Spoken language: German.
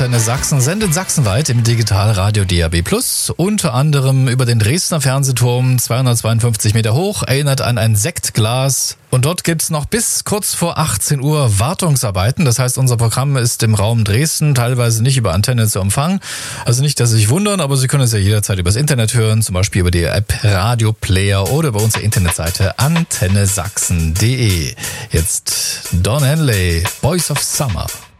Antenne Sachsen sendet sachsenweit im Digitalradio DAB+, unter anderem über den Dresdner Fernsehturm, 252 Meter hoch, erinnert an ein Sektglas. Und dort gibt's noch bis kurz vor 18 Uhr Wartungsarbeiten. Das heißt, unser Programm ist im Raum Dresden teilweise nicht über Antenne zu empfangen. Also nicht, dass Sie sich wundern, aber Sie können es ja jederzeit übers Internet hören, zum Beispiel über die App Radio Player oder über unsere Internetseite antennesachsen.de. Jetzt Don Henley, Boys of Summer.